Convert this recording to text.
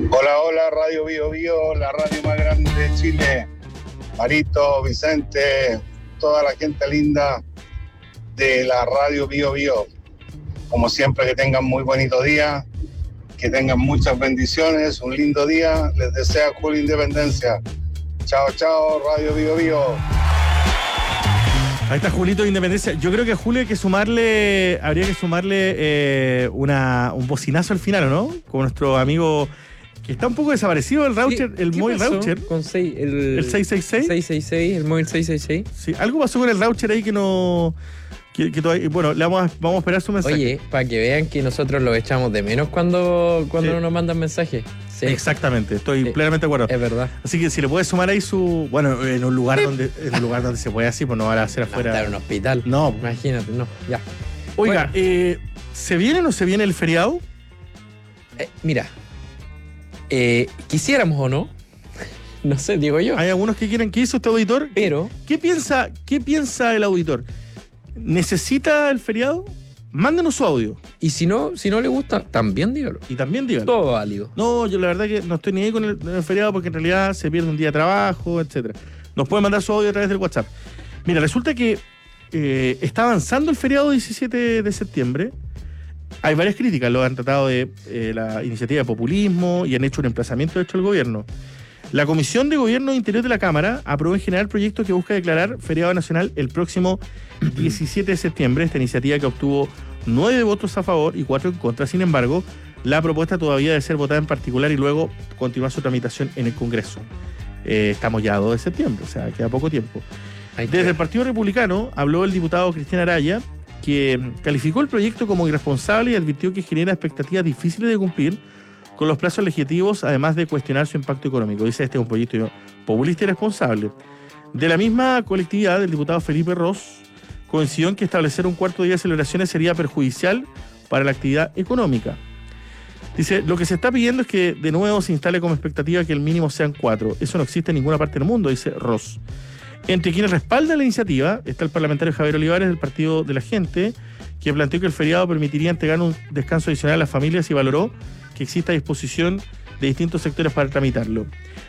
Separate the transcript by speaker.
Speaker 1: Hola, hola, Radio Bio Bio, la radio más grande de Chile. Marito, Vicente, toda la gente linda de la Radio Bio Bio. Como siempre, que tengan muy bonito día, que tengan muchas bendiciones, un lindo día. Les desea Julio Independencia. Chao, chao, Radio Bio Bio.
Speaker 2: Ahí está Julito de Independencia. Yo creo que a Julio habría que sumarle un bocinazo al final, ¿o no? Con nuestro amigo que está un poco desaparecido, el Raucher, el móvil Raucher.
Speaker 3: Con
Speaker 2: el 666.
Speaker 3: 666, el móvil 666.
Speaker 2: Sí, algo pasó con el Raucher ahí que no... Que todavía, bueno, vamos a esperar su mensaje.
Speaker 3: Oye, para que vean que nosotros los echamos de menos cuando no nos mandan mensajes. Sí.
Speaker 2: Exactamente, estoy plenamente de acuerdo.
Speaker 3: Es verdad.
Speaker 2: Así que si le puedes sumar ahí bueno, en un lugar donde se puede así, pues no van a hacer afuera.
Speaker 3: Estar en un hospital.
Speaker 2: No.
Speaker 3: Imagínate, no, ya.
Speaker 2: Oiga,
Speaker 3: Bueno.
Speaker 2: ¿se viene o no se viene el feriado?
Speaker 3: Mira, quisiéramos o no, no sé, digo yo.
Speaker 2: Hay algunos que quieren. ¿Qué hizo este auditor?
Speaker 3: Pero
Speaker 2: ¿Qué piensa el auditor? ¿Necesita el feriado? Mándenos su audio.
Speaker 3: y si no le gusta, también dígalo.
Speaker 2: Y también díganlo.
Speaker 3: Todo válido.
Speaker 2: No, yo la verdad que no estoy ni ahí con el feriado porque en realidad se pierde un día de trabajo, etcétera. Nos pueden mandar su audio a través del WhatsApp. Mira, resulta que está avanzando el feriado 17 de septiembre. Hay varias críticas, lo han tratado de la iniciativa de populismo y han hecho un emplazamiento de hecho al gobierno. La Comisión de Gobierno e Interior de la Cámara aprobó en general el proyecto que busca declarar feriado nacional el próximo 17 de septiembre. Esta iniciativa que obtuvo 9 votos a favor y 4 en contra. Sin embargo, la propuesta todavía debe ser votada en particular y luego continuar su tramitación en el Congreso. Estamos ya a 2 de septiembre, o sea, queda poco tiempo. Desde el Partido Republicano habló el diputado Cristian Araya, que calificó el proyecto como irresponsable y advirtió que genera expectativas difíciles de cumplir con los plazos legislativos, además de cuestionar su impacto económico. Dice, este es un proyecto populista y irresponsable. De la misma colectividad, el diputado Felipe Ros coincidió en que establecer un cuarto día de celebraciones sería perjudicial para la actividad económica. Dice, lo que se está pidiendo es que de nuevo se instale como expectativa que el mínimo sean 4. Eso no existe en ninguna parte del mundo, dice Ros. Entre quienes respaldan la iniciativa está el parlamentario Javier Olivares del Partido de la Gente, que planteó que el feriado permitiría entregar un descanso adicional a las familias y valoró que exista disposición de distintos sectores para tramitarlo.